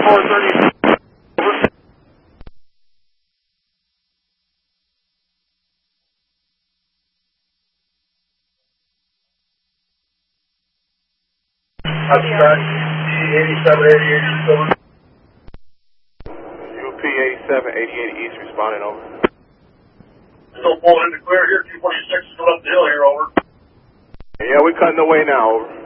430. How's it going? 8788 over. UP 8788 East responding over. Still pulling in the clear here. 246 is going up the hill here, over. Yeah, we're cutting away now, over.